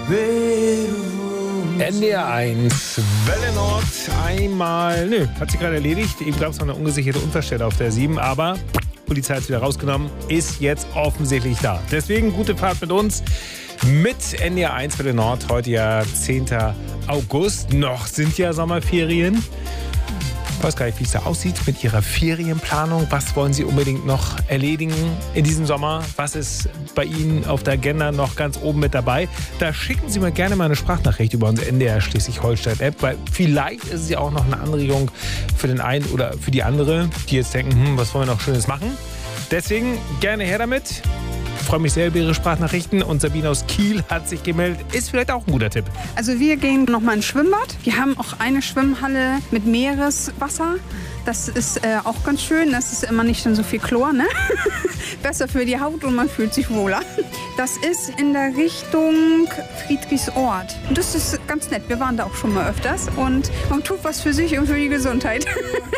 NDR1, Welle Nord, einmal, hat sich gerade erledigt. Eben gab es noch eine ungesicherte Unfallstelle auf der 7, aber Polizei hat es wieder rausgenommen, ist jetzt offensichtlich da. Deswegen gute Fahrt mit uns, mit NDR1 Welle Nord, heute ja 10. August. Noch sind ja Sommerferien. Ich weiß gar nicht, wie es da aussieht mit Ihrer Ferienplanung. Was wollen Sie unbedingt noch erledigen in diesem Sommer? Was ist bei Ihnen auf der Agenda noch ganz oben mit dabei? Da schicken Sie mir gerne mal eine Sprachnachricht über unsere NDR Schleswig-Holstein-App, weil vielleicht ist es ja auch noch eine Anregung für den einen oder für die andere, die jetzt denken, was wollen wir noch Schönes machen? Deswegen gerne her damit. Ich freue mich sehr über Ihre Sprachnachrichten und Sabine aus Kiel hat sich gemeldet. Ist vielleicht auch ein guter Tipp. Also wir gehen nochmal ins Schwimmbad. Wir haben auch eine Schwimmhalle mit Meereswasser. Das ist auch ganz schön. Das ist immer nicht so viel Chlor, ne? Besser für die Haut und man fühlt sich wohler. Das ist in der Richtung Friedrichsort. Und das ist ganz nett. Wir waren da auch schon mal öfters. Und man tut was für sich und für die Gesundheit.